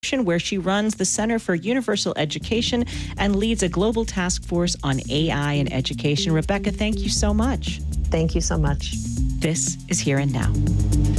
where she runs the Center for Universal Education and leads a global task force on AI and education. Rebecca, thank you so much. Thank you so much. This is Here and Now.